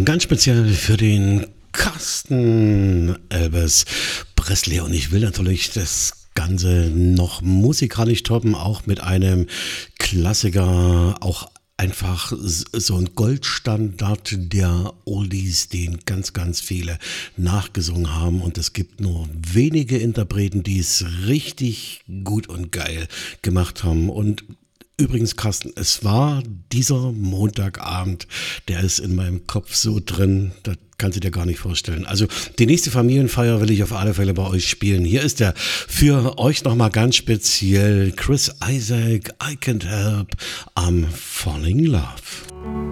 Ganz speziell für den Carsten Elvis Presley. Und ich will natürlich das Ganze noch musikalisch toppen, auch mit einem Klassiker, auch einfach so ein Goldstandard der Oldies, den ganz, ganz viele nachgesungen haben. Und es gibt nur wenige Interpreten, die es richtig gut und geil gemacht haben. Und übrigens, Carsten, es war dieser Montagabend, der ist in meinem Kopf so drin, das kannst du dir gar nicht vorstellen. Also die nächste Familienfeier will ich auf alle Fälle bei euch spielen. Hier ist der für euch nochmal ganz speziell Chris Isaak, I Can't Help, I'm Falling in Love.